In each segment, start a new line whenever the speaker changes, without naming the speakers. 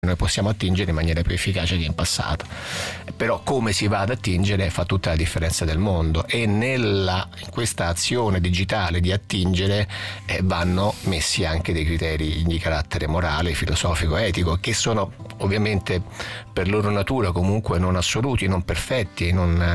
noi possiamo attingere in maniera più efficace che in passato. Però come si va ad attingere fa tutta la differenza del mondo, e in questa azione digitale di attingere vanno messi anche dei criteri di carattere morale, filosofico, etico, che sono ovviamente per loro natura comunque non assoluti, non perfetti,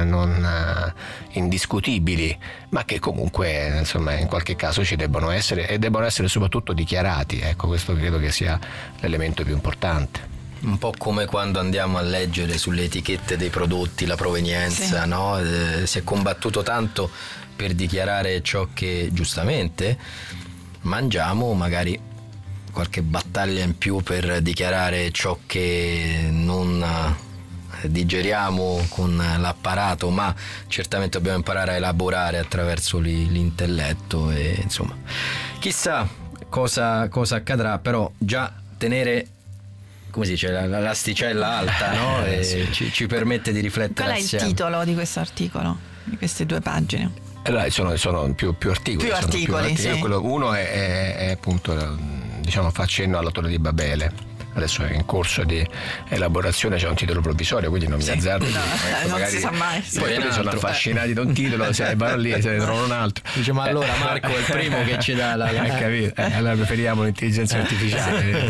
non indiscutibili, ma che comunque insomma in qualche caso ci debbono essere, e debbono essere soprattutto dichiarati. Ecco, questo credo che sia l'elemento più importante.
Un po' come quando andiamo a leggere sulle etichette dei prodotti la provenienza, sì. No? Si è combattuto tanto per dichiarare ciò che giustamente mangiamo, magari qualche battaglia in più per dichiarare ciò che non digeriamo con l'apparato, ma certamente dobbiamo imparare a elaborare attraverso l'intelletto, e insomma chissà cosa accadrà, però già tenere, come si dice, l'asticella alta, no? E sì. ci permette di riflettere.
Qual è
assieme.
Il titolo di questo articolo, di queste 2 pagine?
Allora, sono più articoli.
Più articoli, sì.
Uno è appunto, diciamo, fa accenno alla Torre di Babele. Adesso è in corso di elaborazione, c'è un titolo provvisorio, quindi non mi azzardo.
Non
magari
si sa mai.
Poi sono affascinati da un titolo, se vanno lì se ne trovano un altro.
Dice, ma allora Marco è il primo che ci dà la
capito? Allora preferiamo l'intelligenza artificiale.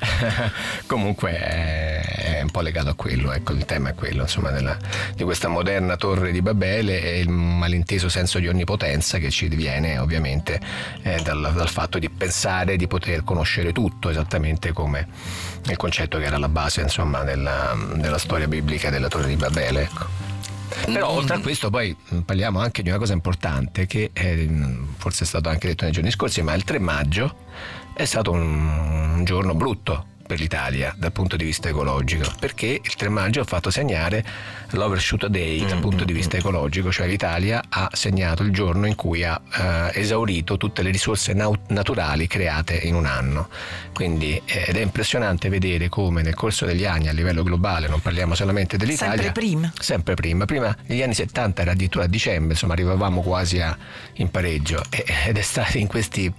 Comunque è un po' legato a quello, ecco, il tema è quello, insomma, di questa moderna Torre di Babele, e il malinteso senso di onnipotenza che ci viene ovviamente dal fatto di pensare di poter conoscere tutto, esattamente come il concetto che era la base, insomma, della storia biblica della Torre di Babele, ecco. Però oltre a questo poi parliamo anche di una cosa importante che forse è stato anche detto nei giorni scorsi, ma il 3 maggio è stato un giorno brutto per l'Italia dal punto di vista ecologico, perché il 3 maggio ha fatto segnare l'Overshoot Day dal punto di vista ecologico, cioè l'Italia ha segnato il giorno in cui ha esaurito tutte le risorse naturali create in un anno. Quindi ed è impressionante vedere come nel corso degli anni a livello globale, non parliamo solamente dell'Italia, sempre prima negli anni 70 era addirittura a dicembre, insomma arrivavamo quasi in pareggio, ed è stato in questi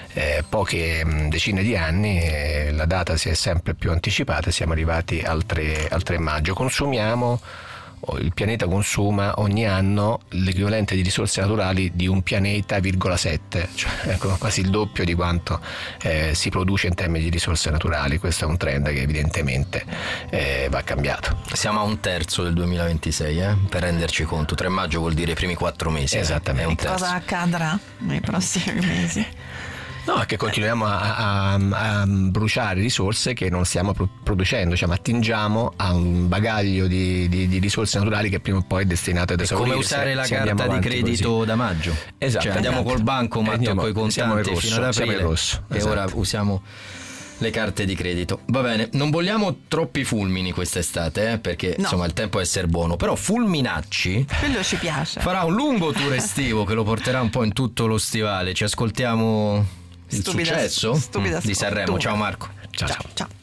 poche decine di anni la data si è sempre più anticipata, siamo arrivati al 3 maggio. Il pianeta consuma ogni anno l'equivalente di risorse naturali di un pianeta,7, cioè quasi il doppio di quanto si produce in termini di risorse naturali. Questo è un trend che evidentemente va cambiato.
Siamo a 1/3 del 2026, per renderci conto. 3 maggio vuol dire i primi 4 mesi.
Esattamente.
Cosa accadrà nei prossimi mesi?
No, che continuiamo a bruciare risorse che non stiamo producendo, cioè attingiamo a un bagaglio di risorse naturali che prima o poi è destinato ad esaurire.
Come usare la carta di credito così. Da maggio.
Esatto.
Cioè andiamo col banco, ma con i contanti fino ad aprile, e ora usiamo le carte di credito. Va bene, non vogliamo troppi fulmini quest'estate, perché insomma il tempo è essere buono, però fulminacci,
quello ci piace.
Farà un lungo tour estivo che lo porterà un po' in tutto lo stivale. Ci ascoltiamo il successo di Sanremo. Ciao Marco.
Ciao.